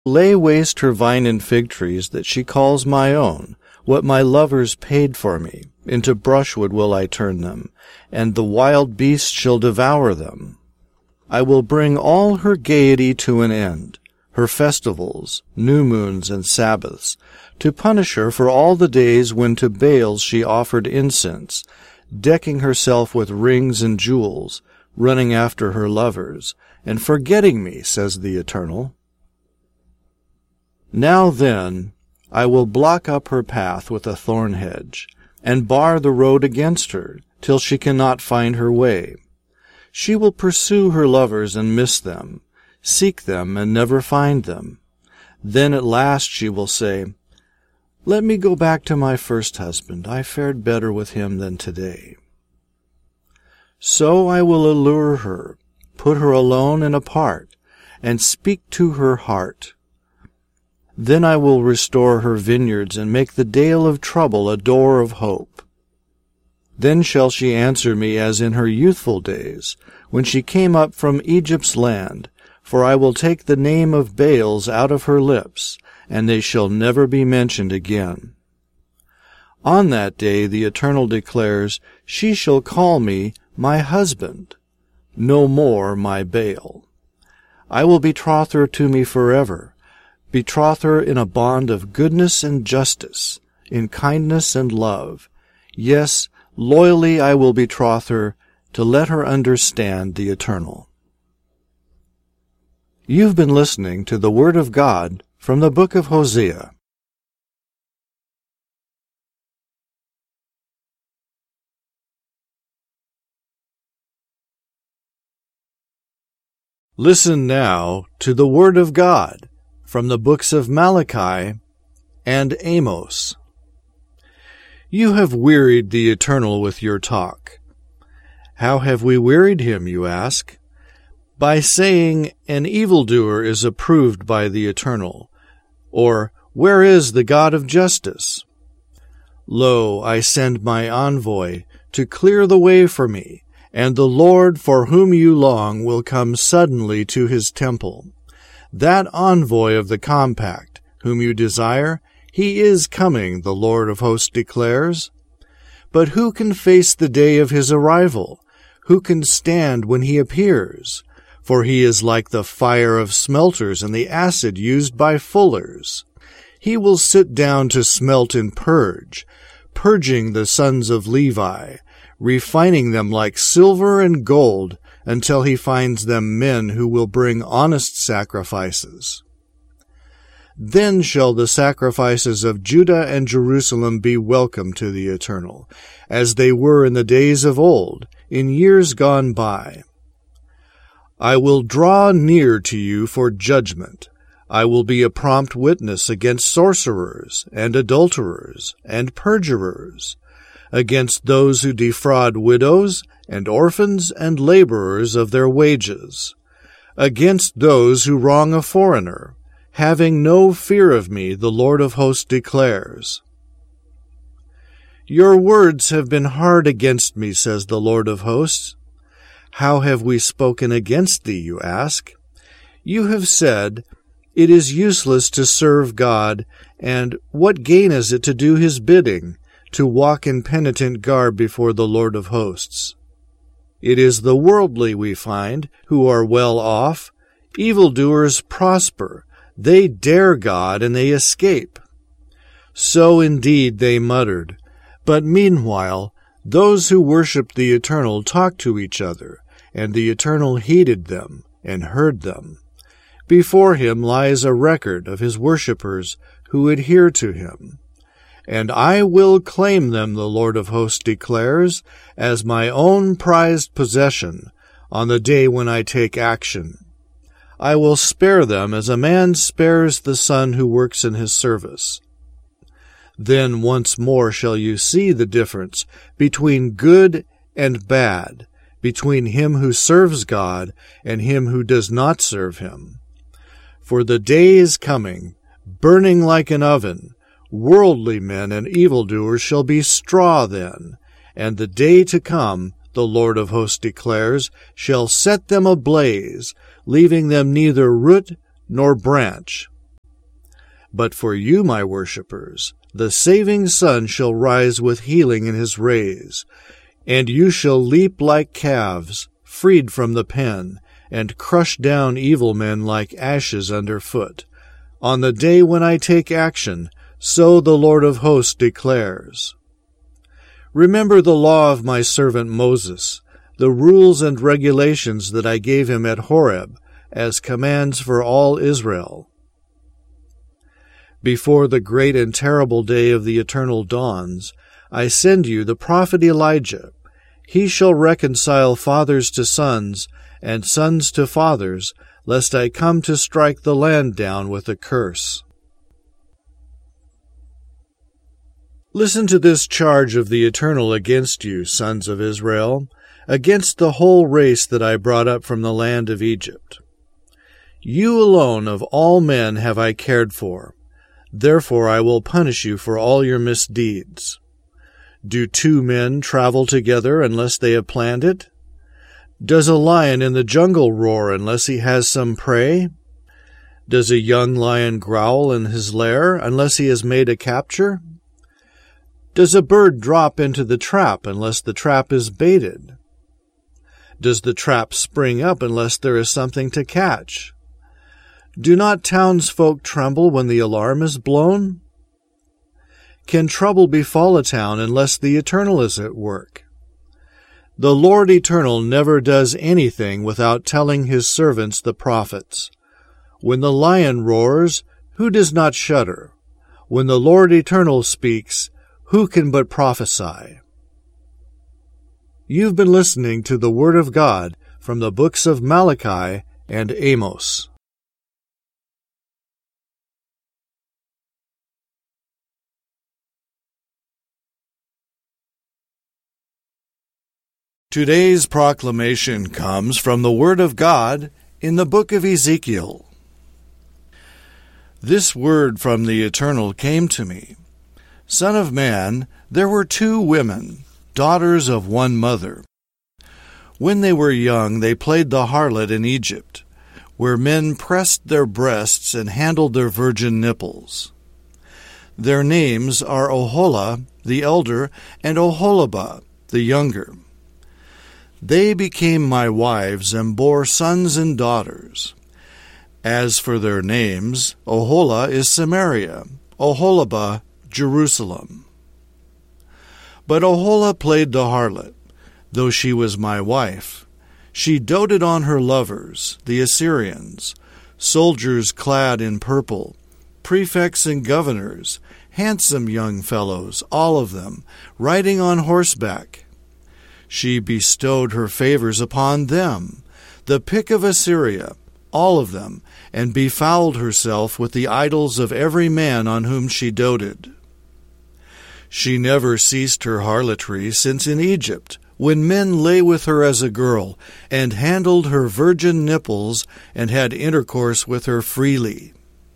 Lay waste her vine and fig trees that she calls my own. What my lovers paid for me, into brushwood will I turn them, and the wild beasts shall devour them. I will bring all her gaiety to an end, her festivals, new moons, and Sabbaths, to punish her for all the days when to Baals she offered incense, decking herself with rings and jewels, running after her lovers, and forgetting me, says the Eternal. Now then, I will block up her path with a thorn hedge, and bar the road against her, till she cannot find her way. She will pursue her lovers and miss them, seek them and never find them. Then at last she will say, Let me go back to my first husband. I fared better with him than today. So I will allure her, put her alone and apart, and speak to her heart. Then I will restore her vineyards and make the dale of trouble a door of hope. Then shall she answer me as in her youthful days, when she came up from Egypt's land, for I will take the name of Baals out of her lips, and they shall never be mentioned again. On that day, the Eternal declares, she shall call me my husband, no more my Baal. I will betroth her to me forever, betroth her in a bond of goodness and justice, in kindness and love. Yes, loyally I will betroth her, to let her understand the Eternal. You've been listening to the Word of God from the book of Hosea. Listen now to the Word of God from the books of Malachi and Amos. You have wearied the Eternal with your talk. How have we wearied him, you ask? By saying, An evildoer is approved by the Eternal, or Where is the God of justice? Lo, I send my envoy to clear the way for me, and the Lord for whom you long will come suddenly to his temple. That envoy of the compact, whom you desire, he is coming, the Lord of hosts declares. But who can face the day of his arrival? Who can stand when he appears? For he is like the fire of smelters and the acid used by fullers. He will sit down to smelt and purge, purging the sons of Levi, refining them like silver and gold, until he finds them men who will bring honest sacrifices. Then shall the sacrifices of Judah and Jerusalem be welcome to the Eternal, as they were in the days of old, in years gone by. I will draw near to you for judgment. I will be a prompt witness against sorcerers and adulterers and perjurers, against those who defraud widows and orphans and laborers of their wages, against those who wrong a foreigner, having no fear of me, the Lord of hosts declares. Your words have been hard against me, says the Lord of hosts. How have we spoken against thee, you ask? You have said, It is useless to serve God, and what gain is it to do his bidding, to walk in penitent garb before the Lord of hosts? It is the worldly, we find, who are well off. Evildoers prosper. They dare God, and they escape. So indeed they muttered. But meanwhile, those who worshipped the Eternal talked to each other, and the Eternal heeded them and heard them. Before him lies a record of his worshippers who adhere to him. And I will claim them, the Lord of hosts declares, as my own prized possession on the day when I take action. I will spare them as a man spares the son who works in his service. Then once more shall you see the difference between good and bad, between him who serves God and him who does not serve him. For the day is coming, burning like an oven. Worldly men and evildoers shall be straw then, and the day to come, the Lord of hosts declares, shall set them ablaze, leaving them neither root nor branch. But for you, my worshippers, the saving sun shall rise with healing in his rays, and you shall leap like calves, freed from the pen, and crush down evil men like ashes underfoot. On the day when I take action, so the Lord of hosts declares. Remember the law of my servant Moses, the rules and regulations that I gave him at Horeb, as commands for all Israel. Before the great and terrible day of the eternal dawns, I send you the prophet Elijah. He shall reconcile fathers to sons, and sons to fathers, lest I come to strike the land down with a curse. Listen to this charge of the Eternal against you, sons of Israel, against the whole race that I brought up from the land of Egypt. You alone of all men have I cared for. Therefore I will punish you for all your misdeeds. Do two men travel together unless they have planned it? Does a lion in the jungle roar unless he has some prey? Does a young lion growl in his lair unless he has made a capture? Does a bird drop into the trap unless the trap is baited? Does the trap spring up unless there is something to catch? Do not townsfolk tremble when the alarm is blown? Can trouble befall a town unless the Eternal is at work? The Lord Eternal never does anything without telling his servants the prophets. When the lion roars, who does not shudder? When the Lord Eternal speaks, who can but prophesy? You've been listening to the Word of God from the books of Malachi and Amos. Today's proclamation comes from the Word of God in the book of Ezekiel. This word from the Eternal came to me. Son of man, there were two women, daughters of one mother. When they were young, they played the harlot in Egypt, where men pressed their breasts and handled their virgin nipples. Their names are Oholah, the elder, and Oholibah, the younger. They became my wives and bore sons and daughters. As for their names, Oholah is Samaria, Oholibah, Jerusalem. But Oholah played the harlot, though she was my wife. She doted on her lovers, the Assyrians, soldiers clad in purple, prefects and governors, handsome young fellows, all of them, riding on horseback. She bestowed her favors upon them, the pick of Assyria, all of them, and befouled herself with the idols of every man on whom she doted. She never ceased her harlotry since in Egypt, when men lay with her as a girl, and handled her virgin nipples, and had intercourse with her freely.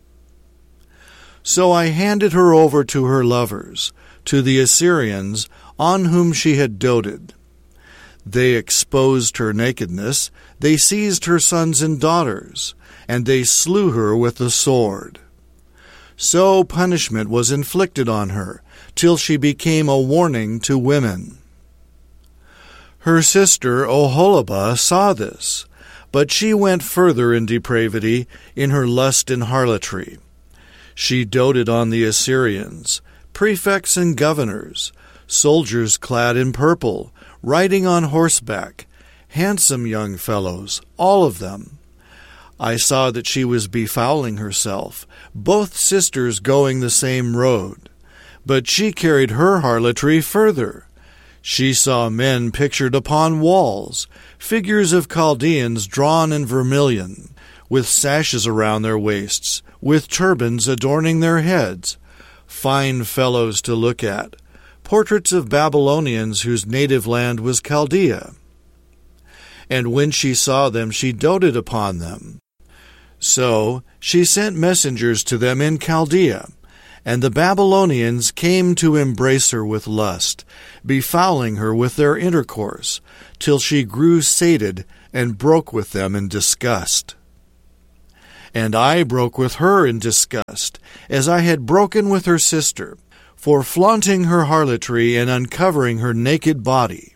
So I handed her over to her lovers, to the Assyrians, on whom she had doted. They exposed her nakedness, they seized her sons and daughters, and they slew her with the sword. So punishment was inflicted on her, till she became a warning to women. Her sister Oholibah saw this, but she went further in depravity, in her lust and harlotry. She doted on the Assyrians, prefects and governors, soldiers clad in purple, riding on horseback, handsome young fellows, all of them. I saw that she was befouling herself, both sisters going the same road. But she carried her harlotry further. She saw men pictured upon walls, figures of Chaldeans drawn in vermilion, with sashes around their waists, with turbans adorning their heads, fine fellows to look at, portraits of Babylonians whose native land was Chaldea. And when she saw them, she doted upon them. So she sent messengers to them in Chaldea, and the Babylonians came to embrace her with lust, befouling her with their intercourse, till she grew sated and broke with them in disgust. And I broke with her in disgust, as I had broken with her sister, for flaunting her harlotry and uncovering her naked body.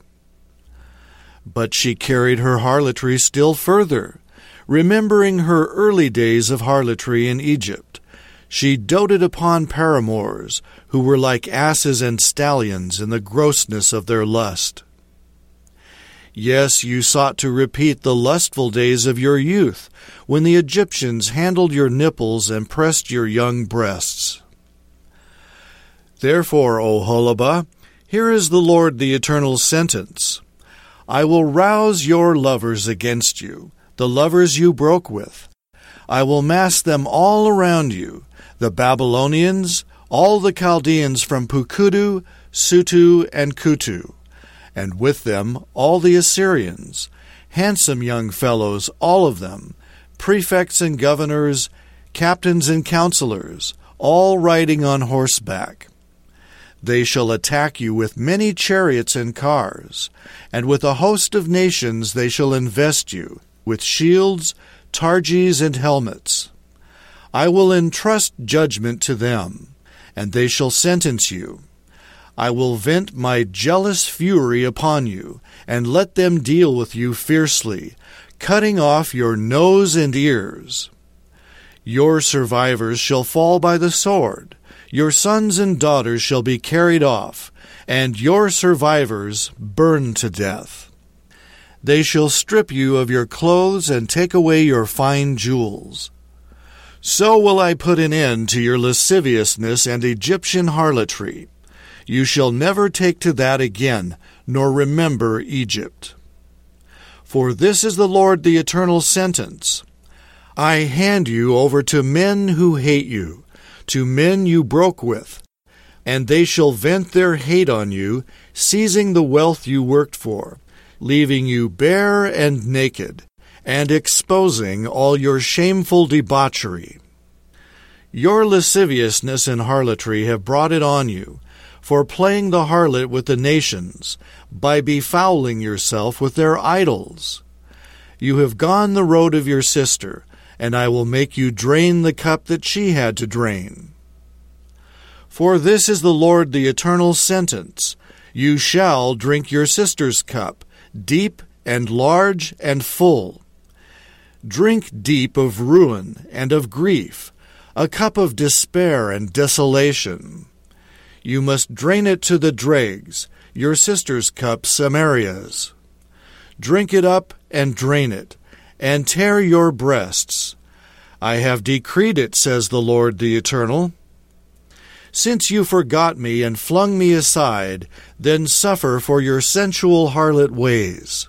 But she carried her harlotry still further, remembering her early days of harlotry in Egypt. She doted upon paramours, who were like asses and stallions in the grossness of their lust. Yes, you sought to repeat the lustful days of your youth, when the Egyptians handled your nipples and pressed your young breasts. Therefore, Oholibah, here is the Lord the Eternal's sentence. I will rouse your lovers against you, the lovers you broke with. I will mass them all around you, the Babylonians, all the Chaldeans from Pukudu, Sutu, and Kutu, and with them all the Assyrians, handsome young fellows, all of them, prefects and governors, captains and counselors, all riding on horseback. They shall attack you with many chariots and cars, and with a host of nations they shall invest you, with shields, targes, and helmets. I will entrust judgment to them, and they shall sentence you. I will vent my jealous fury upon you, and let them deal with you fiercely, cutting off your nose and ears. Your survivors shall fall by the sword. Your sons and daughters shall be carried off, and your survivors burned to death. They shall strip you of your clothes and take away your fine jewels. So will I put an end to your lasciviousness and Egyptian harlotry. You shall never take to that again, nor remember Egypt. For this is the Lord the Eternal's sentence. I hand you over to men who hate you, to men you broke with, and they shall vent their hate on you, seizing the wealth you worked for, leaving you bare and naked, and exposing all your shameful debauchery. Your lasciviousness and harlotry have brought it on you, for playing the harlot with the nations, by befouling yourself with their idols. You have gone the road of your sister, and I will make you drain the cup that she had to drain. For this is the Lord the Eternal's sentence. You shall drink your sister's cup, deep and large and full. Drink deep of ruin and of grief, a cup of despair and desolation. You must drain it to the dregs, your sister's cup, Samaria's. Drink it up and drain it, and tear your breasts. I have decreed it, says the Lord the Eternal. Since you forgot me and flung me aside, then suffer for your sensual harlot ways.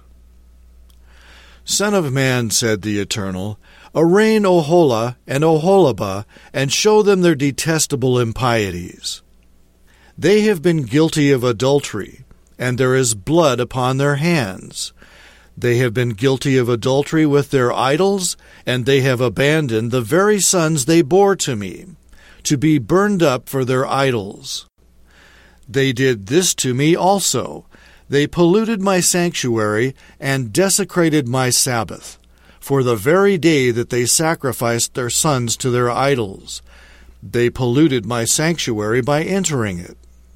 Son of man, said the Eternal, arraign Oholah and Oholibah, and show them their detestable impieties. They have been guilty of adultery, and there is blood upon their hands. They have been guilty of adultery with their idols, and they have abandoned the very sons they bore to me, to be burned up for their idols. They did this to me also. They polluted my sanctuary and desecrated my Sabbath, for the very day that they sacrificed their sons to their idols. They polluted my sanctuary by entering it.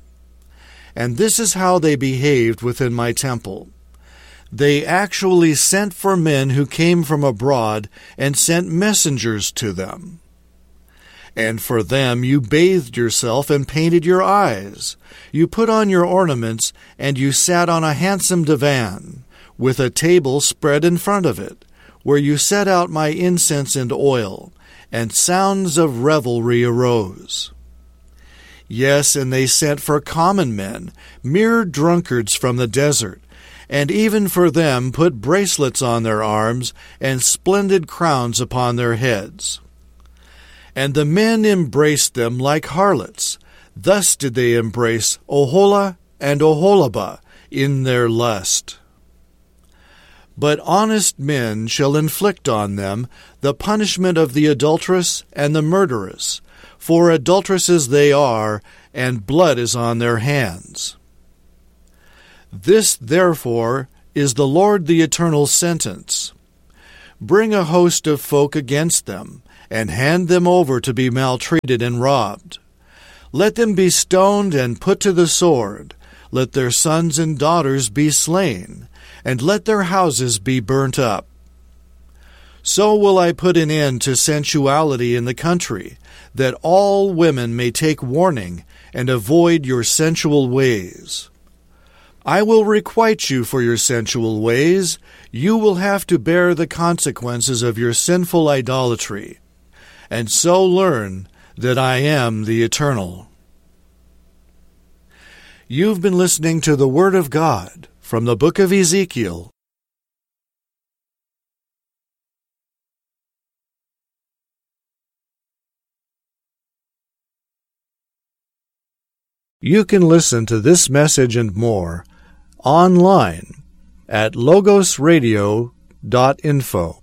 And this is how they behaved within my temple. They actually sent for men who came from abroad and sent messengers to them. And for them you bathed yourself and painted your eyes. You put on your ornaments, and you sat on a handsome divan, with a table spread in front of it, where you set out my incense and oil, and sounds of revelry arose. Yes, and they sent for common men, mere drunkards from the desert, and even for them put bracelets on their arms and splendid crowns upon their heads. And the men embraced them like harlots. Thus did they embrace Oholah and Oholibah in their lust. But honest men shall inflict on them the punishment of the adulteress and the murderess, for adulteresses they are, and blood is on their hands. This, therefore, is the Lord the Eternal's sentence. Bring a host of folk against them, and hand them over to be maltreated and robbed. Let them be stoned and put to the sword. Let their sons and daughters be slain, and let their houses be burnt up. So will I put an end to sensuality in the country, that all women may take warning and avoid your sensual ways. I will requite you for your sensual ways. You will have to bear the consequences of your sinful idolatry, and so learn that I am the Eternal. You've been listening to the Word of God from the book of Ezekiel. You can listen to this message and more online at logosradio.info.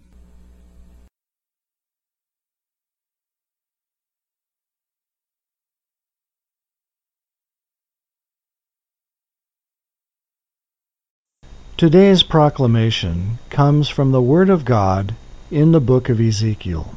Today's proclamation comes from the Word of God in the book of Ezekiel.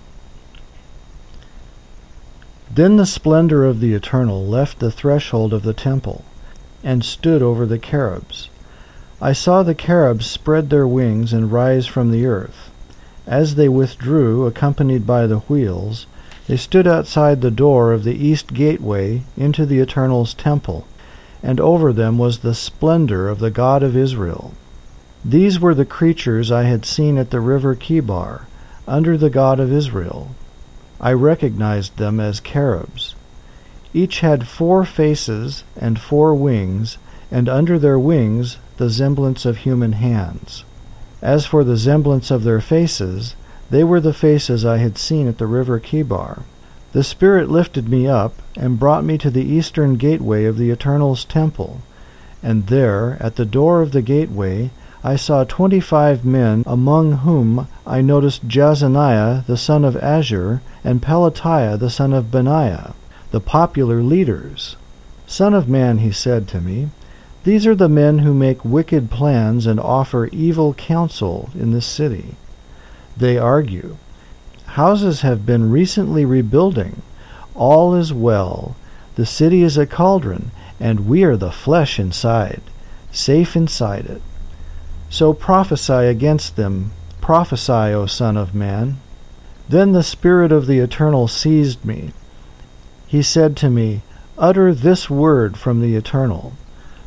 Then the splendor of the Eternal left the threshold of the temple and stood over the cherubs. I saw the cherubs spread their wings and rise from the earth. As they withdrew, accompanied by the wheels, they stood outside the door of the east gateway into the Eternal's temple, and over them was the splendor of the God of Israel. These were the creatures I had seen at the river Chebar, under the God of Israel. I recognized them as cherubs. Each had 4 faces and 4 wings, and under their wings the semblance of human hands. As for the semblance of their faces, they were the faces I had seen at the river Chebar. The Spirit lifted me up and brought me to the eastern gateway of the Eternal's temple, and there, at the door of the gateway, I saw 25 men, among whom I noticed Jazaniah the son of Azur and Pelatiah the son of Benaiah, the popular leaders. Son of man, he said to me, these are the men who make wicked plans and offer evil counsel in this city. They argue, houses have been recently rebuilding. All is well. The city is a cauldron, and we are the flesh inside, safe inside it. So prophesy against them. Prophesy, O Son of Man. Then the Spirit of the Eternal seized me. He said to me, utter this word from the Eternal.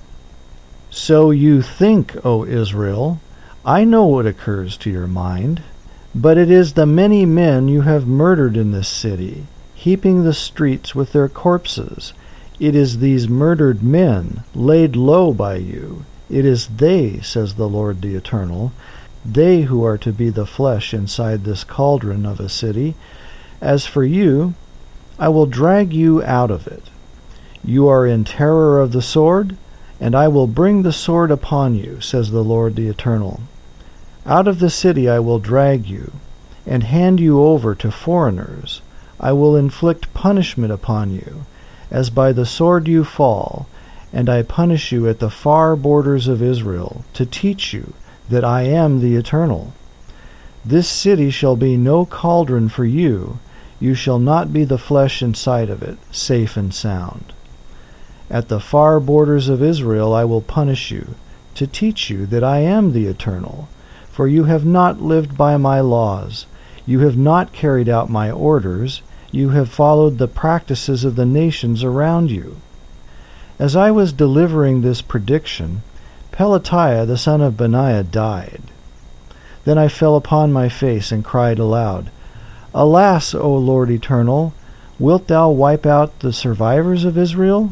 So you think, O Israel, I know what occurs to your mind, but it is the many men you have murdered in this city, heaping the streets with their corpses. It is these murdered men, laid low by you. It is they, says the Lord the Eternal, they who are to be the flesh inside this cauldron of a city. As for you, I will drag you out of it. You are in terror of the sword, and I will bring the sword upon you, says the Lord the Eternal. Out of the city I will drag you, and hand you over to foreigners. I will inflict punishment upon you, as by the sword you fall, and I punish you at the far borders of Israel, to teach you that I am the Eternal. This city shall be no cauldron for you. You shall not be the flesh inside of it, safe and sound. At the far borders of Israel I will punish you, to teach you that I am the Eternal. For you have not lived by my laws. You have not carried out my orders. You have followed the practices of the nations around you. As I was delivering this prediction, Pelatiah the son of Benaiah died. Then I fell upon my face and cried aloud, Alas, O Lord Eternal, wilt thou wipe out the survivors of Israel?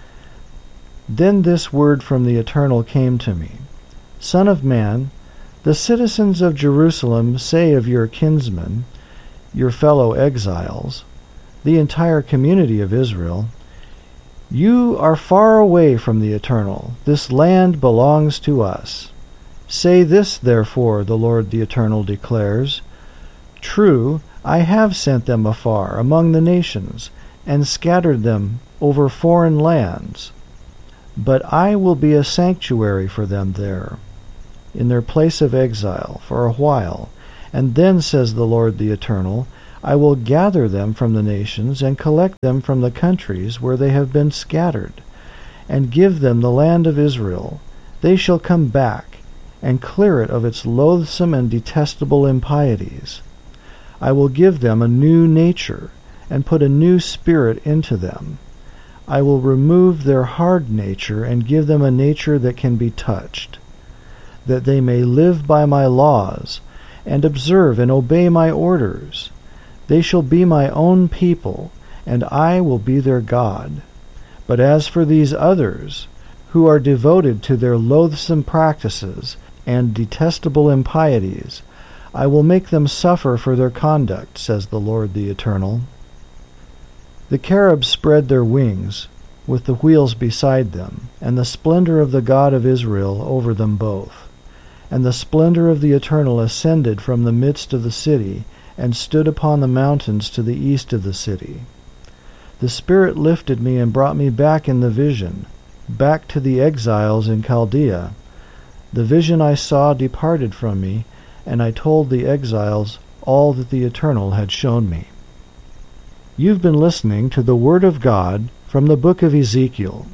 Then this word from the Eternal came to me. Son of man, the citizens of Jerusalem say of your kinsmen, your fellow exiles, the entire community of Israel, you are far away from the Eternal. This land belongs to us. Say this, therefore, the Lord the Eternal declares, True, I have sent them afar among the nations, and scattered them over foreign lands. But I will be a sanctuary for them there, in their place of exile, for a while. And then, says the Lord the Eternal, I will gather them from the nations and collect them from the countries where they have been scattered, and give them the land of Israel. They shall come back and clear it of its loathsome and detestable impieties. I will give them a new nature and put a new spirit into them. I will remove their hard nature and give them a nature that can be touched, that they may live by my laws and observe and obey my orders. They shall be my own people, and I will be their God. But as for these others, who are devoted to their loathsome practices and detestable impieties, I will make them suffer for their conduct, says the Lord the Eternal. The cherubs spread their wings, with the wheels beside them, and the splendor of the God of Israel over them both. And the splendor of the Eternal ascended from the midst of the city, and stood upon the mountains to the east of the city. The Spirit lifted me and brought me back in the vision, back to the exiles in Chaldea. The vision I saw departed from me, and I told the exiles all that the Eternal had shown me. You've been listening to the Word of God from the book of Ezekiel.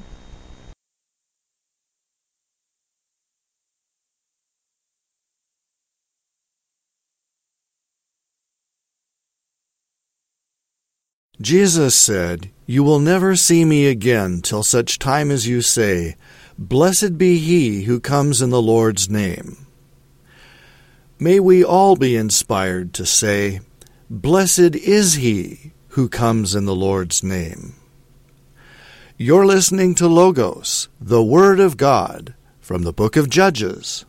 Jesus said, "You will never see me again till such time as you say, 'Blessed be he who comes in the Lord's name.'" May we all be inspired to say, "Blessed is he who comes in the Lord's name." You're listening to Logos, the Word of God, from the book of Judges.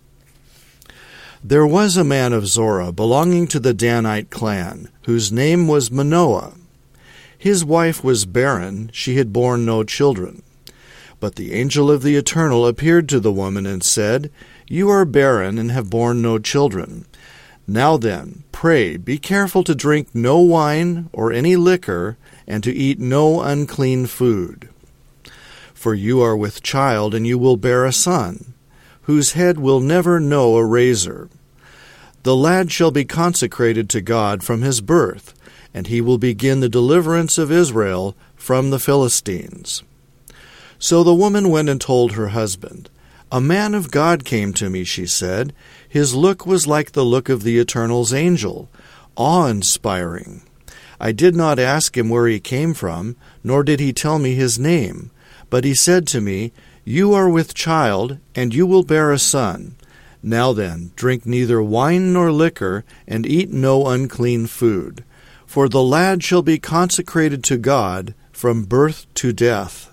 There was a man of Zorah belonging to the Danite clan, whose name was Manoah. His wife was barren, she had borne no children. But the angel of the Eternal appeared to the woman and said, "You are barren and have borne no children. Now then, pray, be careful to drink no wine or any liquor, and to eat no unclean food. For you are with child, and you will bear a son, whose head will never know a razor. The lad shall be consecrated to God from his birth, and he will begin the deliverance of Israel from the Philistines." So the woman went and told her husband. "A man of God came to me," she said. "His look was like the look of the Eternal's angel, awe-inspiring. I did not ask him where he came from, nor did he tell me his name. But he said to me, 'You are with child, and you will bear a son. Now then, drink neither wine nor liquor, and eat no unclean food. For the lad shall be consecrated to God from birth to death.'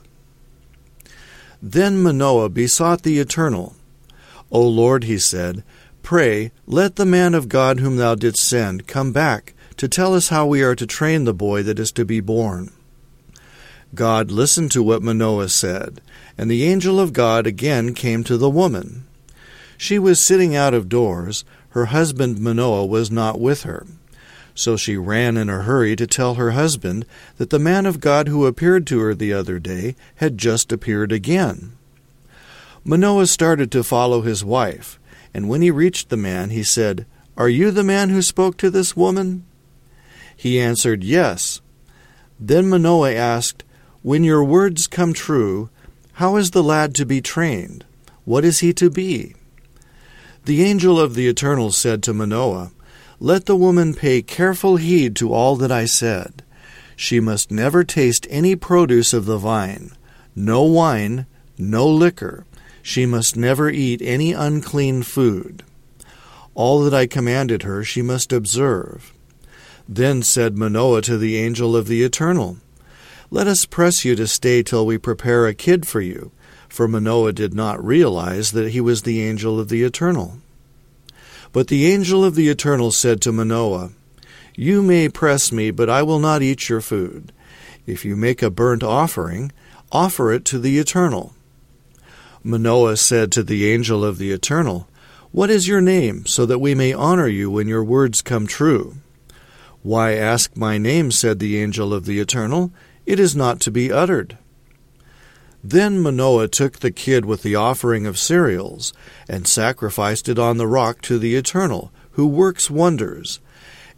Then Manoah besought the Eternal. 'O Lord,' he said, 'pray, let the man of God whom thou didst send come back to tell us how we are to train the boy that is to be born.' God listened to what Manoah said, and the angel of God again came to the woman. She was sitting out of doors. Her husband Manoah was not with her. So she ran in a hurry to tell her husband that the man of God who appeared to her the other day had just appeared again. Manoah started to follow his wife, and when he reached the man, he said, 'Are you the man who spoke to this woman?' He answered, 'Yes.' Then Manoah asked, 'When your words come true, how is the lad to be trained? What is he to be?' The angel of the Eternal said to Manoah, 'Let the woman pay careful heed to all that I said. She must never taste any produce of the vine, no wine, no liquor. She must never eat any unclean food. All that I commanded her she must observe.' Then said Manoah to the angel of the Eternal, 'Let us press you to stay till we prepare a kid for you,' for Manoah did not realize that he was the angel of the Eternal. But the angel of the Eternal said to Manoah, 'You may press me, but I will not eat your food. If you make a burnt offering, offer it to the Eternal.' Manoah said to the angel of the Eternal, 'What is your name, so that we may honor you when your words come true?' 'Why ask my name?' said the angel of the Eternal. 'It is not to be uttered.' Then Manoah took the kid with the offering of cereals, and sacrificed it on the rock to the Eternal, who works wonders.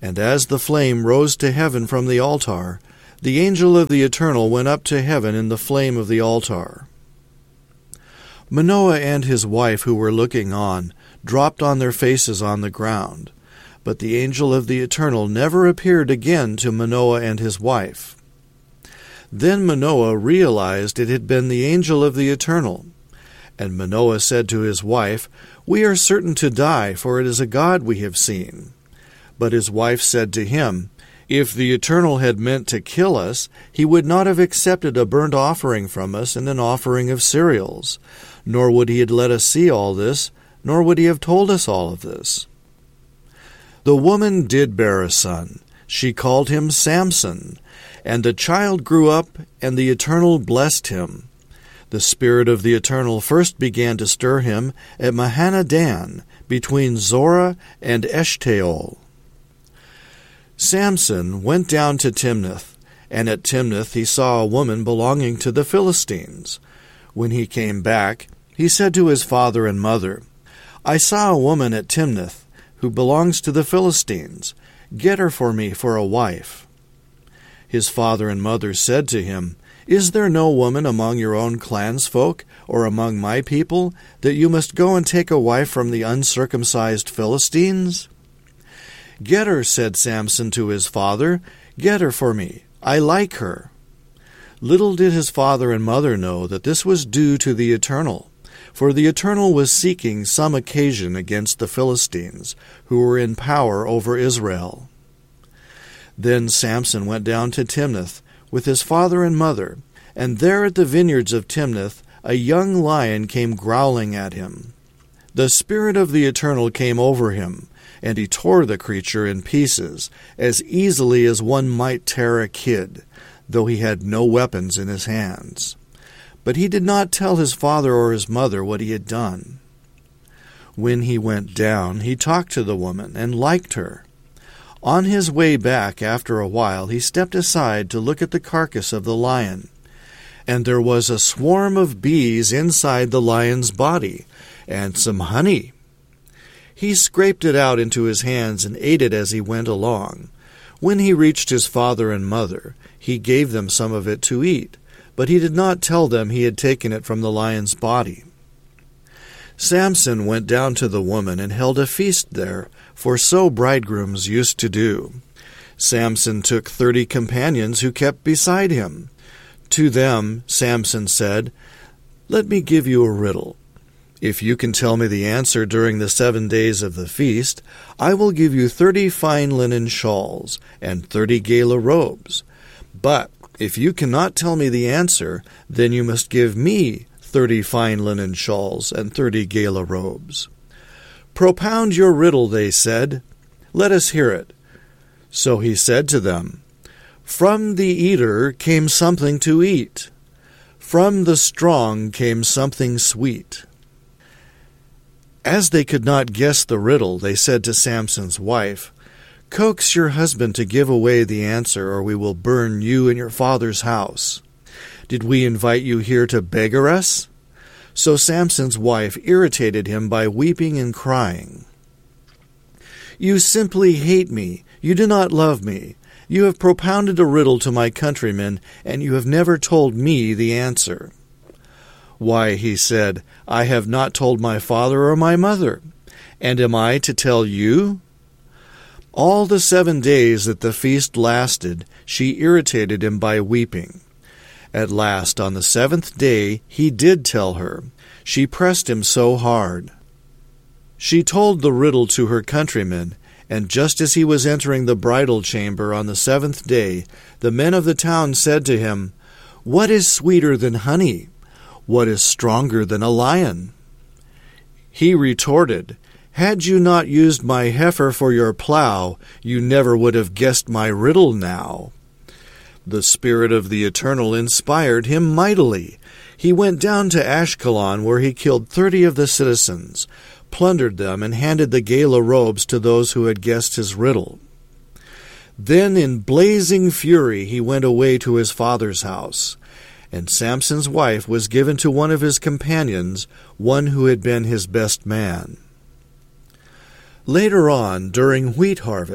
And as the flame rose to heaven from the altar, the angel of the Eternal went up to heaven in the flame of the altar. Manoah and his wife, who were looking on, dropped on their faces on the ground. But the angel of the Eternal never appeared again to Manoah and his wife. Then Manoah realized it had been the angel of the Eternal. And Manoah said to his wife, "We are certain to die, for it is a god we have seen." But his wife said to him, "If the Eternal had meant to kill us, he would not have accepted a burnt offering from us and an offering of cereals, nor would he have let us see all this, nor would he have told us all of this." The woman did bear a son. She called him Samson, and the child grew up, and the Eternal blessed him. The Spirit of the Eternal first began to stir him at Mahaneh-dan, between Zorah and Eshtaol. Samson went down to Timnath, and at Timnath he saw a woman belonging to the Philistines. When he came back, he said to his father and mother, "I saw a woman at Timnath, who belongs to the Philistines. Get her for me for a wife." His father and mother said to him, "Is there no woman among your own clansfolk, or among my people, that you must go and take a wife from the uncircumcised Philistines?" "Get her," said Samson to his father. "Get her for me. I like her." Little did his father and mother know that this was due to the Eternal, for the Eternal was seeking some occasion against the Philistines, who were in power over Israel. Then Samson went down to Timnath with his father and mother, and there at the vineyards of Timnath a young lion came growling at him. The Spirit of the Eternal came over him, and he tore the creature in pieces, as easily as one might tear a kid, though he had no weapons in his hands. But he did not tell his father or his mother what he had done. When he went down, he talked to the woman and liked her. On his way back, after a while, he stepped aside to look at the carcass of the lion. And there was a swarm of bees inside the lion's body, and some honey. He scraped it out into his hands and ate it as he went along. When he reached his father and mother, he gave them some of it to eat, but he did not tell them he had taken it from the lion's body. Samson went down to the woman and held a feast there, for so bridegrooms used to do. Samson took 30 companions who kept beside him. To them Samson said, "Let me give you a riddle. If you can tell me the answer during the 7 days of the feast, I will give you 30 fine linen shawls and 30 gala robes. But if you cannot tell me the answer, then you must give me 30 fine linen shawls and 30 gala robes." "Propound your riddle," they said. "Let us hear it." So he said to them, "From the eater came something to eat. From the strong came something sweet." As they could not guess the riddle, they said to Samson's wife, "Coax your husband to give away the answer, or we will burn you and your father's house. Did we invite you here to beggar us?" So Samson's wife irritated him by weeping and crying. "You simply hate me. You do not love me. You have propounded a riddle to my countrymen, and you have never told me the answer." "Why," he said, "I have not told my father or my mother. And am I to tell you?" All the 7 days that the feast lasted, she irritated him by weeping. At last, on the 7th day, he did tell her. She pressed him so hard. She told the riddle to her countrymen, and just as he was entering the bridal chamber on the 7th day, the men of the town said to him, "What is sweeter than honey? What is stronger than a lion?" He retorted, "Had you not used my heifer for your plow, you never would have guessed my riddle now." The Spirit of the Eternal inspired him mightily. He went down to Ashkelon, where he killed 30 of the citizens, plundered them, and handed the gala robes to those who had guessed his riddle. Then in blazing fury he went away to his father's house. And Samson's wife was given to one of his companions, one who had been his best man. Later on, during wheat harvest,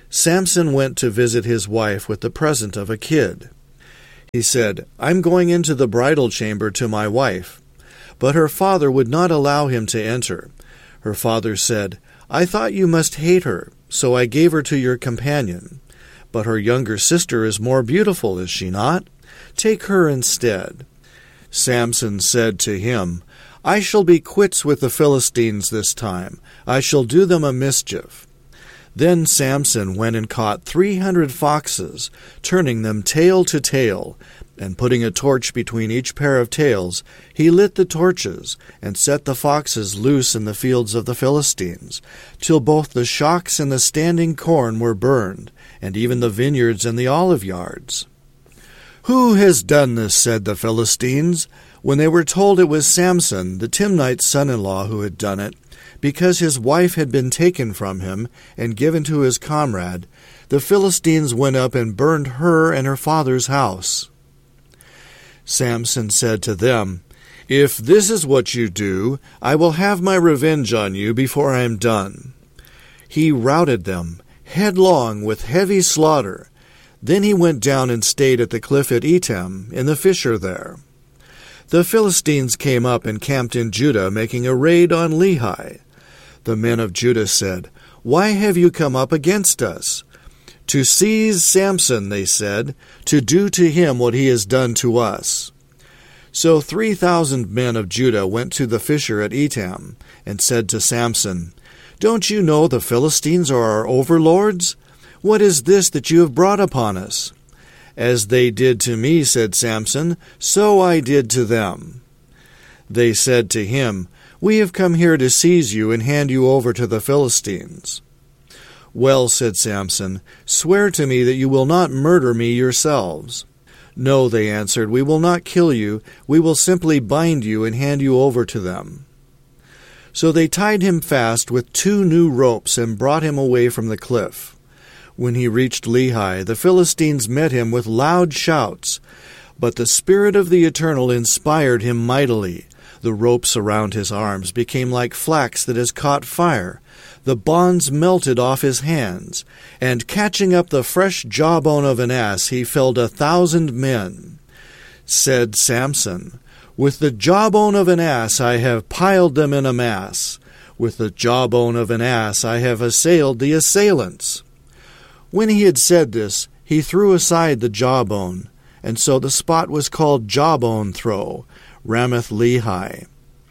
Samson went to visit his wife with the present of a kid. He said, "I'm going into the bridal chamber to my wife." But her father would not allow him to enter. Her father said, "I thought you must hate her, so I gave her to your companion. But her younger sister is more beautiful, is she not? Take her instead." Samson said to him, "I shall be quits with the Philistines this time. I shall do them a mischief." Then Samson went and caught 300 foxes, turning them tail to tail, and putting a torch between each pair of tails, he lit the torches, and set the foxes loose in the fields of the Philistines, till both the shocks and the standing corn were burned, and even the vineyards and the olive yards. "Who has done this?" said the Philistines. When they were told it was Samson, the Timnite's son-in-law, who had done it, because his wife had been taken from him and given to his comrade, the Philistines went up and burned her and her father's house. Samson said to them, "If this is what you do, I will have my revenge on you before I am done." He routed them, headlong, with heavy slaughter. Then he went down and stayed at the cliff at Etam, in the fissure there. The Philistines came up and camped in Judah, making a raid on Lehi. The men of Judah said, "Why have you come up against us?" "To seize Samson," they said, "to do to him what he has done to us." So 3,000 men of Judah went to the fissure at Etam, and said to Samson, "Don't you know the Philistines are our overlords? What is this that you have brought upon us?" "As they did to me," said Samson, "so I did to them." They said to him, "We have come here to seize you and hand you over to the Philistines." "Well," said Samson, "swear to me that you will not murder me yourselves." "No," they answered, "we will not kill you. We will simply bind you and hand you over to them." So they tied him fast with 2 new ropes and brought him away from the cliff. When he reached Lehi, the Philistines met him with loud shouts. But the Spirit of the Eternal inspired him mightily. The ropes around his arms became like flax that has caught fire. The bonds melted off his hands, and catching up the fresh jawbone of an ass, he felled 1,000 men. Said Samson, "With the jawbone of an ass I have piled them in a mass. With the jawbone of an ass I have assailed the assailants." When he had said this, he threw aside the jawbone, and so the spot was called Jawbone Throw, Ramath Lehi.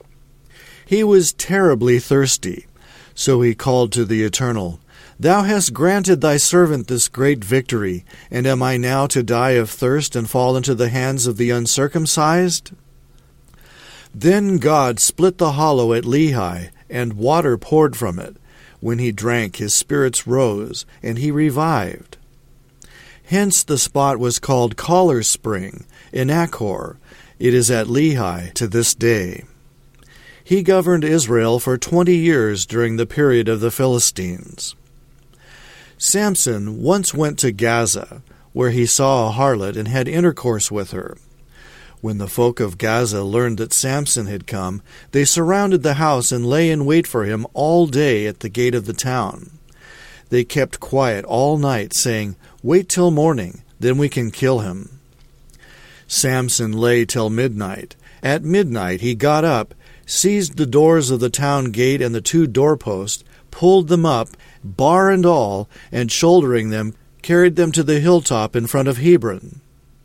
He was terribly thirsty, so he called to the Eternal, "Thou hast granted thy servant this great victory, and am I now to die of thirst and fall into the hands of the uncircumcised?" Then God split the hollow at Lehi, and water poured from it. When he drank, his spirits rose, and he revived. Hence the spot was called Caller's Spring, in Achor. It is at Lehi to this day. He governed Israel for 20 years during the period of the Philistines. Samson once went to Gaza, where he saw a harlot and had intercourse with her. When the folk of Gaza learned that Samson had come, they surrounded the house and lay in wait for him all day at the gate of the town. They kept quiet all night, saying, "Wait till morning, then we can kill him." Samson lay till midnight. At midnight he got up, seized the doors of the town gate and the 2 doorposts, pulled them up, bar and all, and shouldering them, carried them to the hilltop in front of Hebron.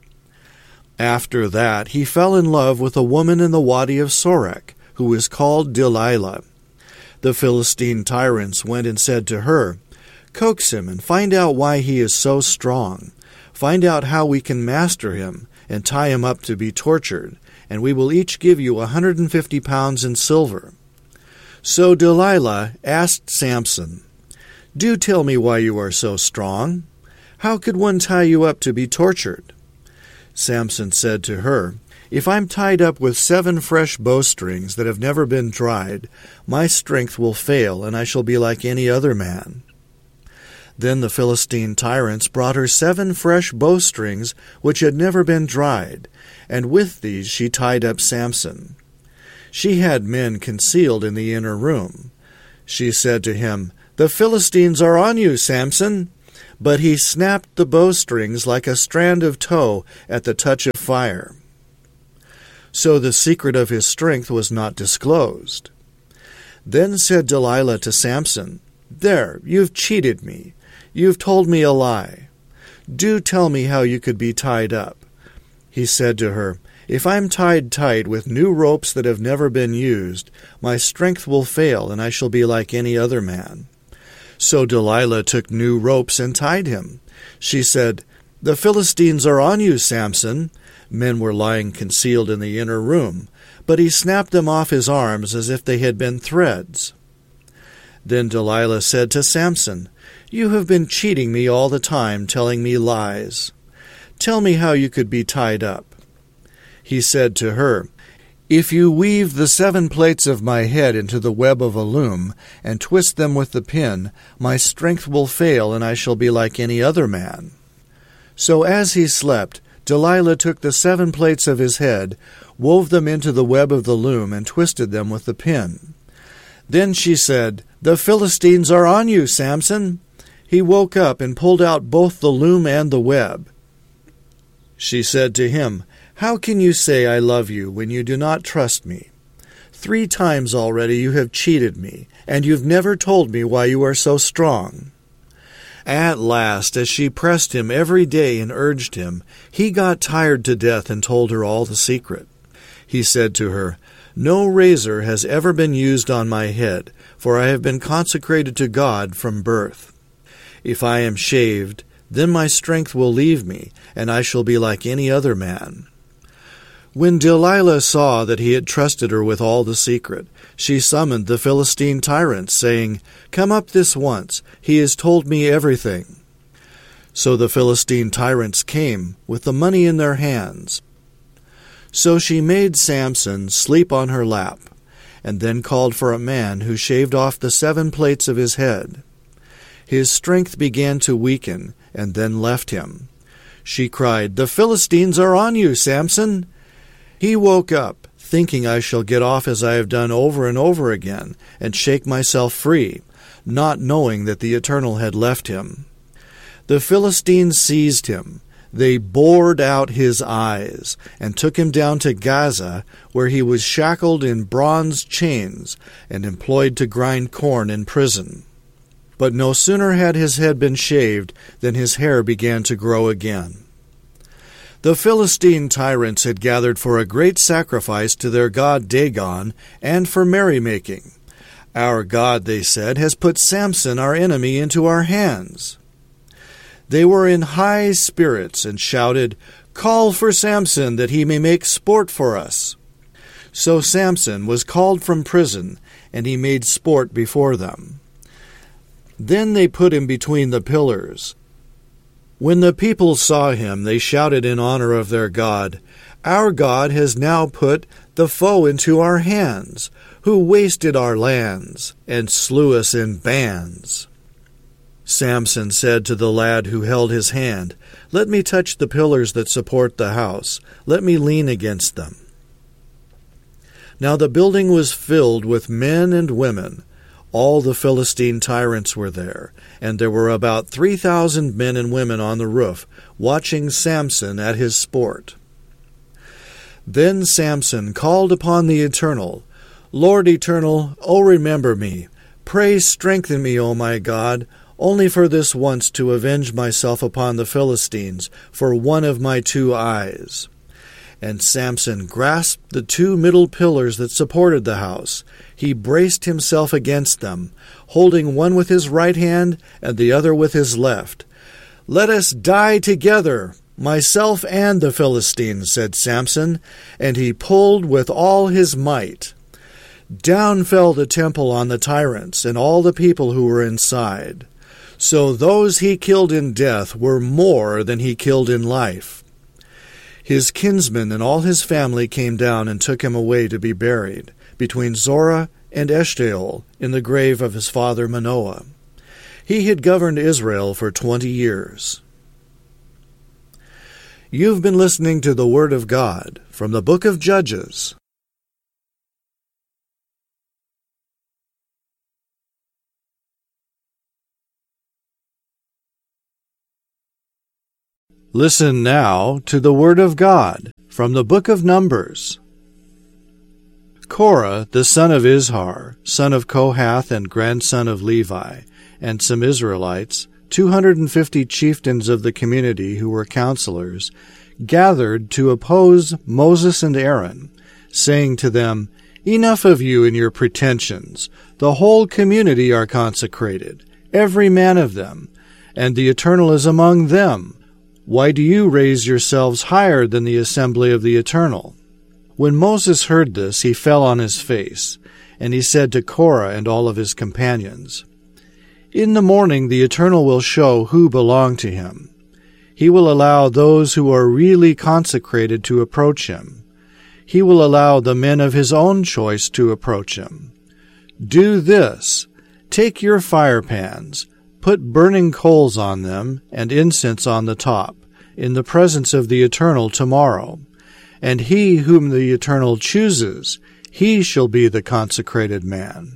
After that he fell in love with a woman in the Wadi of Sorek, who was called Delilah. The Philistine tyrants went and said to her, "Coax him and find out why he is so strong. Find out how we can master him and tie him up to be tortured, and we will each give you 150 pounds in silver." So Delilah asked Samson, "Do tell me why you are so strong. How could one tie you up to be tortured?" Samson said to her, "If I'm tied up with 7 fresh bowstrings that have never been dried, my strength will fail, and I shall be like any other man." Then the Philistine tyrants brought her 7 fresh bowstrings which had never been dried, and with these she tied up Samson. She had men concealed in the inner room. She said to him, "The Philistines are on you, Samson." but he snapped the bowstrings like a strand of tow at the touch of fire. So the secret of his strength was not disclosed. Then said Delilah to Samson, "There, you've cheated me. You've told me a lie. Do tell me how you could be tied up." He said to her, "If I'm tied tight with new ropes that have never been used, my strength will fail, and I shall be like any other man." So Delilah took new ropes and tied him. She said, "The Philistines are on you, Samson." Men were lying concealed in the inner room, but he snapped them off his arms as if they had been threads. Then Delilah said to Samson, "You have been cheating me all the time, telling me lies. Tell me how you could be tied up." He said to her, "If you weave the 7 plaits of my head into the web of a loom, and twist them with the pin, my strength will fail, and I shall be like any other man." So as he slept, Delilah took the 7 plaits of his head, wove them into the web of the loom, and twisted them with the pin. Then she said, "The Philistines are on you, Samson." He woke up and pulled out both the loom and the web. She said to him, "How can you say I love you when you do not trust me? 3 times already you have cheated me, and you've never told me why you are so strong." At last, as she pressed him every day and urged him, he got tired to death and told her all the secret. He said to her, "No razor has ever been used on my head, for I have been consecrated to God from birth. If I am shaved, then my strength will leave me, and I shall be like any other man." When Delilah saw that he had trusted her with all the secret, she summoned the Philistine tyrants, saying, "Come up this once, he has told me everything." So the Philistine tyrants came, with the money in their hands. So she made Samson sleep on her lap, and then called for a man who shaved off the 7 plaits of his head. His strength began to weaken, and then left him. She cried, "The Philistines are on you, Samson!" He woke up, thinking, "I shall get off as I have done over and over again, and shake myself free," not knowing that the Eternal had left him. The Philistines seized him. They bored out his eyes, and took him down to Gaza, where he was shackled in bronze chains, and employed to grind corn in prison. But no sooner had his head been shaved than his hair began to grow again. The Philistine tyrants had gathered for a great sacrifice to their god Dagon, and for merrymaking. "Our God," they said, "has put Samson, our enemy, into our hands." They were in high spirits, and shouted, "Call for Samson, that he may make sport for us." So Samson was called from prison, and he made sport before them. Then they put him between the pillars. When the people saw him, they shouted in honor of their God, "Our God has now put the foe into our hands, who wasted our lands, and slew us in bands." Samson said to the lad who held his hand, "Let me touch the pillars that support the house. Let me lean against them." Now the building was filled with men and women. All the Philistine tyrants were there, and there were about 3,000 men and women on the roof, watching Samson at his sport. Then Samson called upon the Eternal, "Lord Eternal, O remember me. Pray strengthen me, O my God, only for this once to avenge myself upon the Philistines, for one of my 2 eyes." And Samson grasped the 2 middle pillars that supported the house. He braced himself against them, holding one with his right hand and the other with his left. "Let us die together, myself and the Philistines," said Samson, and he pulled with all his might. Down fell the temple on the tyrants and all the people who were inside. So those he killed in death were more than he killed in life. His kinsmen and all his family came down and took him away to be buried, between Zorah and Eshtaol, in the grave of his father Manoah. He had governed Israel for 20 years. You've been listening to the Word of God from the book of Judges. Listen now to the word of God from the book of Numbers. Korah, the son of Izhar, son of Kohath and grandson of Levi, and some Israelites, 250 chieftains of the community who were counselors, gathered to oppose Moses and Aaron, saying to them, "Enough of you and your pretensions. The whole community are consecrated, every man of them, and the Eternal is among them. Why do you raise yourselves higher than the assembly of the Eternal?" When Moses heard this, he fell on his face, and he said to Korah and all of his companions, "In the morning the Eternal will show who belong to him. He will allow those who are really consecrated to approach him. He will allow the men of his own choice to approach him. Do this: take your fire pans, put burning coals on them, and incense on the top, in the presence of the Eternal tomorrow. And he whom the Eternal chooses, he shall be the consecrated man."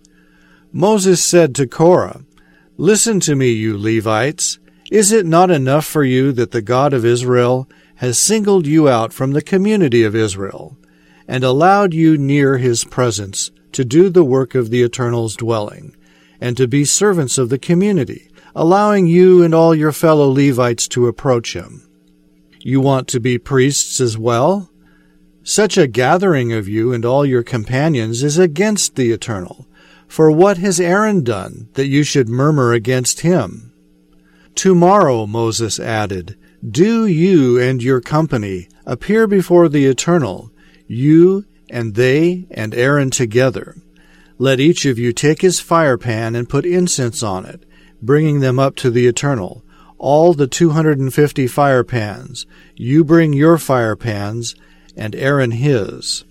Moses said to Korah, "Listen to me, you Levites. Is it not enough for you that the God of Israel has singled you out from the community of Israel, and allowed you near his presence to do the work of the Eternal's dwelling, and to be servants of the community, allowing you and all your fellow Levites to approach him? You want to be priests as well? Such a gathering of you and all your companions is against the Eternal. For what has Aaron done that you should murmur against him?" "Tomorrow," Moses added, "do you and your company appear before the Eternal, you and they and Aaron together. Let each of you take his fire pan and put incense on it, bringing them up to the Eternal, all the 250 fire pans. You bring your fire pans, and Aaron his."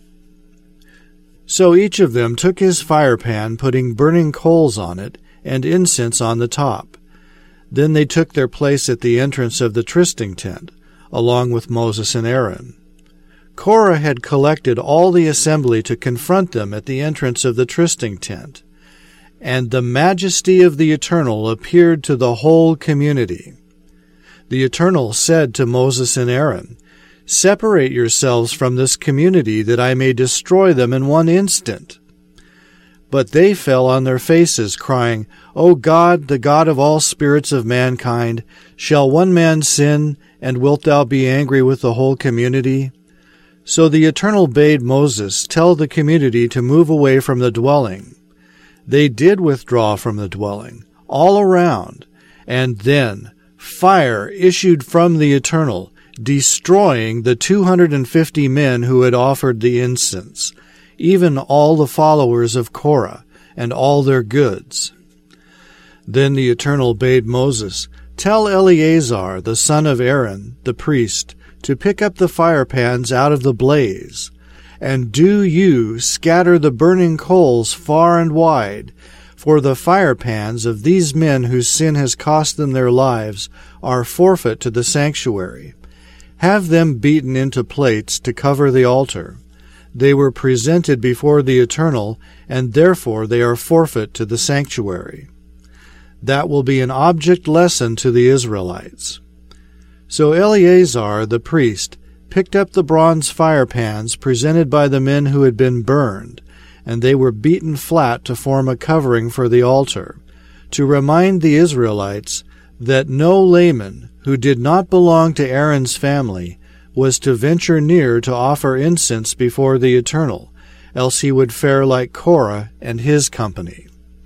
So each of them took his fire pan, putting burning coals on it, and incense on the top. Then they took their place at the entrance of the trysting tent, along with Moses and Aaron. Korah had collected all the assembly to confront them at the entrance of the trysting tent, and the majesty of the Eternal appeared to the whole community. The Eternal said to Moses and Aaron, "Separate yourselves from this community, that I may destroy them in one instant." But they fell on their faces, crying, "O God, the God of all spirits of mankind, shall one man sin, and wilt thou be angry with the whole community?" So the Eternal bade Moses tell the community to move away from the dwelling. They did withdraw from the dwelling, all around, and then fire issued from the Eternal, destroying the 250 men who had offered the incense, even all the followers of Korah, and all their goods. Then the Eternal bade Moses, "Tell Eleazar, the son of Aaron, the priest, to pick up the fire pans out of the blaze, and do you scatter the burning coals far and wide, for the fire pans of these men whose sin has cost them their lives are forfeit to the sanctuary. Have them beaten into plates to cover the altar. They were presented before the Eternal, and therefore they are forfeit to the sanctuary. That will be an object lesson to the Israelites." So Eleazar the priest picked up the bronze fire pans presented by the men who had been burned, and they were beaten flat to form a covering for the altar, to remind the Israelites that no layman who did not belong to Aaron's family was to venture near to offer incense before the Eternal, else he would fare like Korah and his company.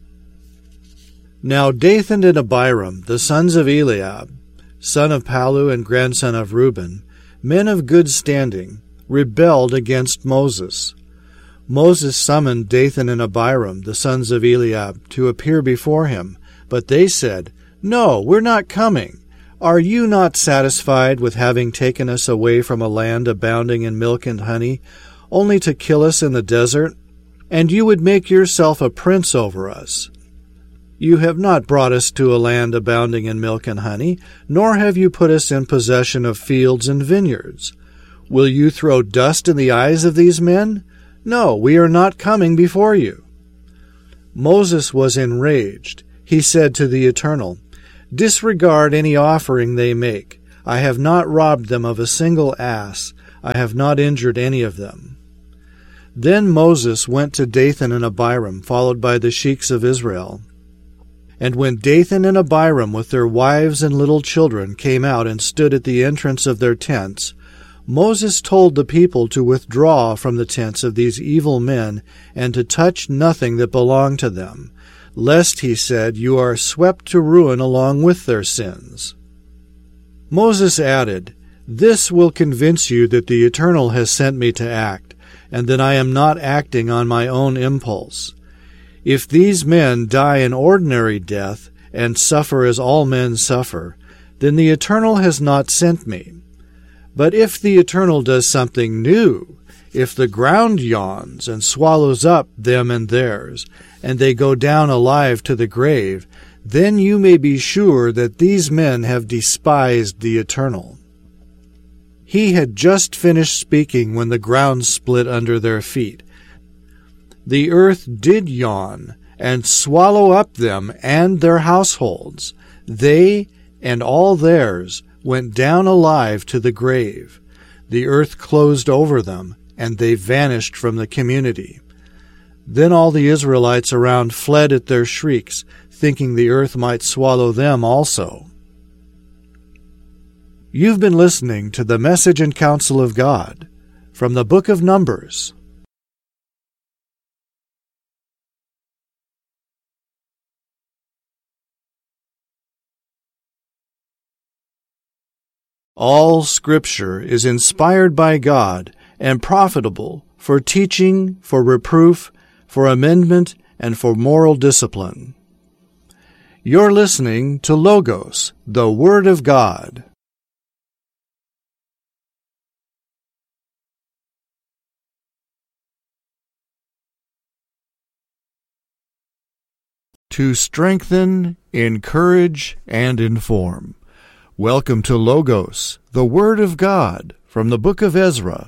Now Dathan and Abiram, the sons of Eliab, son of Palu and grandson of Reuben, men of good standing, rebelled against Moses. Moses summoned Dathan and Abiram, the sons of Eliab, to appear before him, but they said, "No, we're not coming. Are you not satisfied with having taken us away from a land abounding in milk and honey, only to kill us in the desert? And you would make yourself a prince over us. You have not brought us to a land abounding in milk and honey, nor have you put us in possession of fields and vineyards. Will you throw dust in the eyes of these men? No, we are not coming before you." Moses was enraged. He said to the Eternal, "Disregard any offering they make. I have not robbed them of a single ass. I have not injured any of them. Then Moses went to Dathan and Abiram, followed by the sheiks of Israel. And when Dathan and Abiram with their wives and little children came out and stood at the entrance of their tents, Moses told the people to withdraw from the tents of these evil men and to touch nothing that belonged to them, lest, he said, you are swept to ruin along with their sins. Moses added, This will convince you that the Eternal has sent me to act, and that I am not acting on my own impulse. If these men die an ordinary death, and suffer as all men suffer, then the Eternal has not sent me. But if the Eternal does something new, if the ground yawns and swallows up them and theirs, and they go down alive to the grave, then you may be sure that these men have despised the Eternal. He had just finished speaking when the ground split under their feet. The earth did yawn and swallow up them and their households. They and all theirs went down alive to the grave. The earth closed over them, and they vanished from the community. Then all the Israelites around fled at their shrieks, thinking the earth might swallow them also. You've been listening to the Message and Counsel of God from the Book of Numbers. All Scripture is inspired by God and profitable for teaching, for reproof, for amendment, and for moral discipline. You're listening to Logos, the Word of God. To strengthen, encourage, and inform. Welcome to Logos, the Word of God, from the book of Ezra.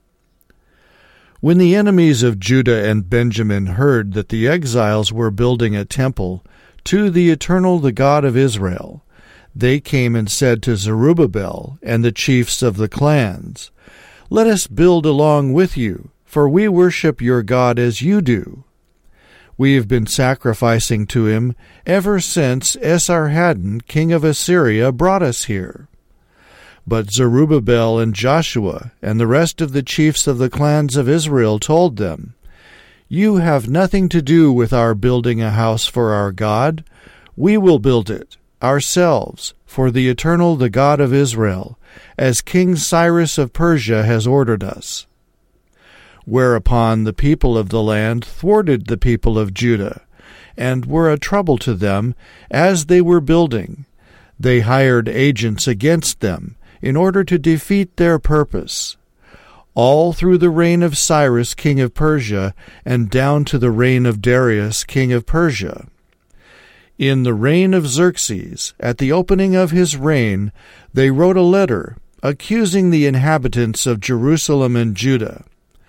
When the enemies of Judah and Benjamin heard that the exiles were building a temple to the Eternal, the God of Israel, they came and said to Zerubbabel and the chiefs of the clans, Let us build along with you, for we worship your God as you do. We have been sacrificing to him ever since Esarhaddon, king of Assyria, brought us here. But Zerubbabel and Joshua and the rest of the chiefs of the clans of Israel told them, You have nothing to do with our building a house for our God. We will build it ourselves for the Eternal, the God of Israel, as King Cyrus of Persia has ordered us. Whereupon the people of the land thwarted the people of Judah, and were a trouble to them as they were building. They hired agents against them in order to defeat their purpose. All through the reign of Cyrus, king of Persia, and down to the reign of Darius, king of Persia. In the reign of Xerxes, at the opening of his reign, they wrote a letter accusing the inhabitants of Jerusalem and Judah.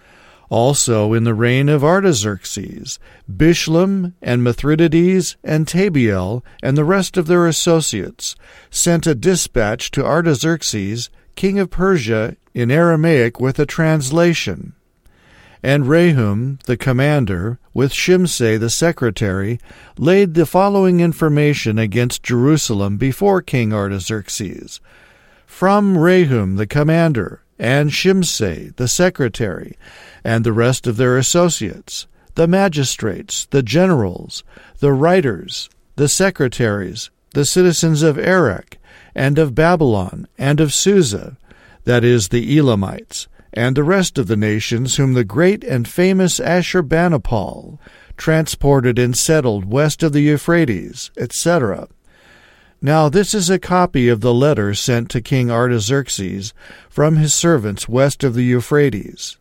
Also in the reign of Artaxerxes, Bishlam and Mithridates and Tabiel and the rest of their associates sent a dispatch to Artaxerxes, king of Persia, in Aramaic with a translation. And Rehum, the commander, with Shimsai the secretary, laid the following information against Jerusalem before King Artaxerxes. From Rehum the commander, and Shimsai the secretary, and the rest of their associates, the magistrates, the generals, the writers, the secretaries, the citizens of Erech, and of Babylon, and of Susa, that is, the Elamites, and the rest of the nations whom the great and famous Ashurbanipal transported and settled west of the Euphrates, etc. Now this is a copy of the letter sent to King Artaxerxes from his servants west of the Euphrates.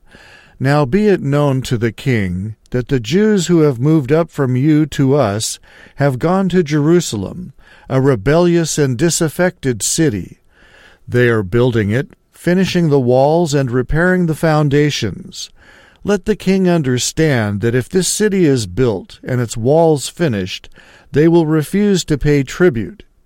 Now be it known to the king that the Jews who have moved up from you to us have gone to Jerusalem, a rebellious and disaffected city. They are building it, finishing the walls and repairing the foundations. Let the king understand that if this city is built and its walls finished, they will refuse to pay tribute,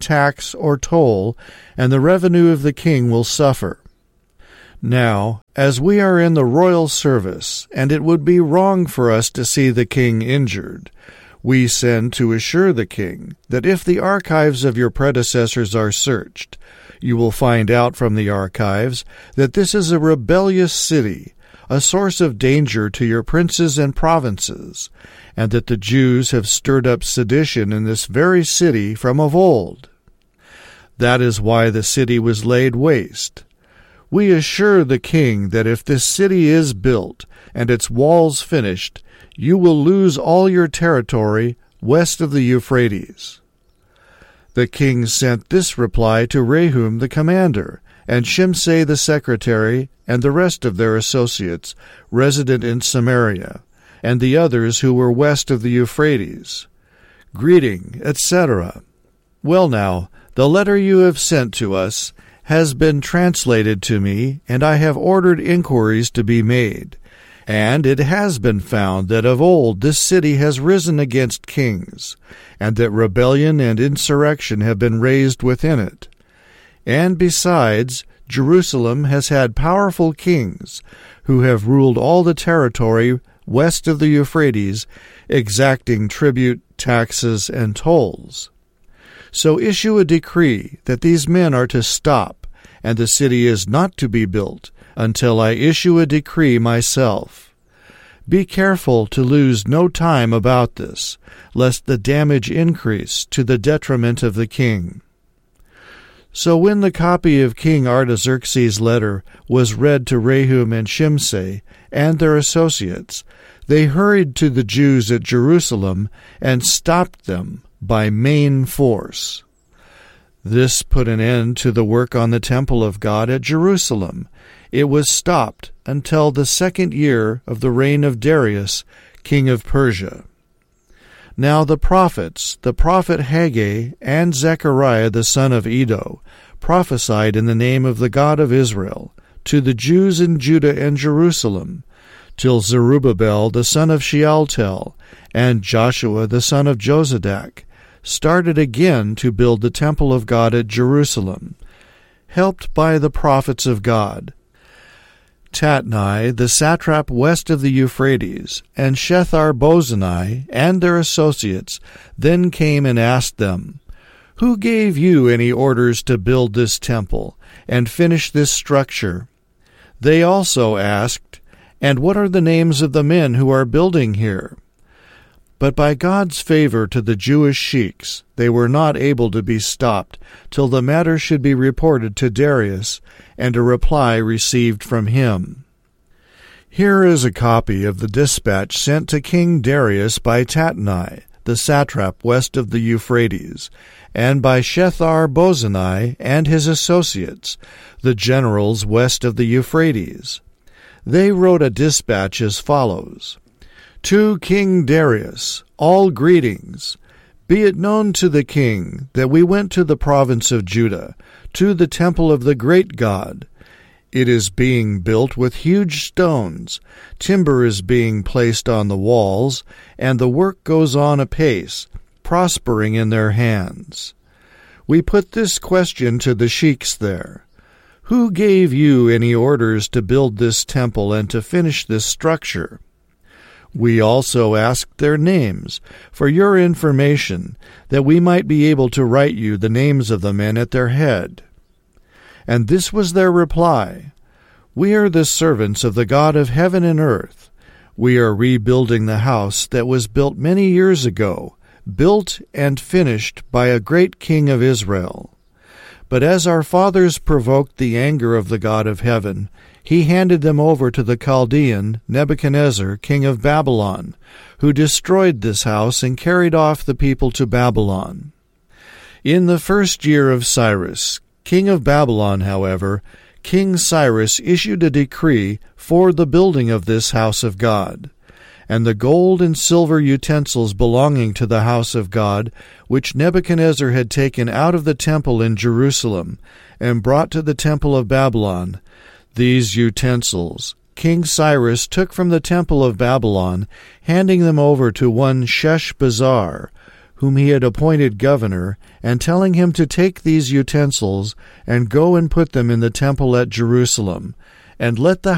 tax, or toll, and the revenue of the king will suffer. Now, as we are in the royal service, and it would be wrong for us to see the king injured, we send to assure the king that if the archives of your predecessors are searched, you will find out from the archives that this is a rebellious city, a source of danger to your princes and provinces, and that the Jews have stirred up sedition in this very city from of old. That is why the city was laid waste. We assure the king that if this city is built and its walls finished, you will lose all your territory west of the Euphrates. The king sent this reply to Rehum the commander, and Shimshai the secretary, and the rest of their associates, resident in Samaria, and the others who were west of the Euphrates. Greeting, etc. Well now, the letter you have sent to us has been translated to me, and I have ordered inquiries to be made. And it has been found that of old this city has risen against kings, and that rebellion and insurrection have been raised within it. And besides, Jerusalem has had powerful kings, who have ruled all the territory west of the Euphrates, exacting tribute, taxes, and tolls. So issue a decree that these men are to stop, and the city is not to be built, until I issue a decree myself. Be careful to lose no time about this, lest the damage increase to the detriment of the king. So when the copy of King Artaxerxes' letter was read to Rehum and Shimshai and their associates, they hurried to the Jews at Jerusalem and stopped them by main force. This put an end to the work on the temple of God at Jerusalem. It was stopped until the 2nd year of the reign of Darius, king of Persia. Now the prophets, the prophet Haggai and Zechariah the son of Iddo, prophesied in the name of the God of Israel to the Jews in Judah and Jerusalem, till Zerubbabel the son of Shealtiel and Joshua the son of Jozadak started again to build the temple of God at Jerusalem, helped by the prophets of God. Tatnai, the satrap west of the Euphrates, and Shethar-Bozenai and their associates then came and asked them, "Who gave you any orders to build this temple and finish this structure?" They also asked, "And what are the names of the men who are building here?" But by God's favor to the Jewish sheiks, they were not able to be stopped till the matter should be reported to Darius, and a reply received from him. Here is a copy of the dispatch sent to King Darius by Tatnai, the satrap west of the Euphrates, and by Shethar-Bozenai and his associates, the generals west of the Euphrates. They wrote a dispatch as follows: To King Darius, all greetings. Be it known to the king that we went to the province of Judah, to the temple of the great God. It is being built with huge stones, timber is being placed on the walls, and the work goes on apace, prospering in their hands. We put this question to the sheiks there: Who gave you any orders to build this temple and to finish this structure? We also asked their names, for your information, that we might be able to write you the names of the men at their head. And this was their reply: We are the servants of the God of heaven and earth. We are rebuilding the house that was built many years ago, built and finished by a great king of Israel. But as our fathers provoked the anger of the God of heaven, he handed them over to the Chaldean Nebuchadnezzar, king of Babylon, who destroyed this house and carried off the people to Babylon. In the 1st year of Cyrus, king of Babylon, however, King Cyrus issued a decree for the building of this house of God. And the gold and silver utensils belonging to the house of God, which Nebuchadnezzar had taken out of the temple in Jerusalem and brought to the temple of Babylon, these utensils King Cyrus took from the temple of Babylon, handing them over to one Sheshbazzar, whom he had appointed governor, and telling him to take these utensils and go and put them in the temple at Jerusalem, and let the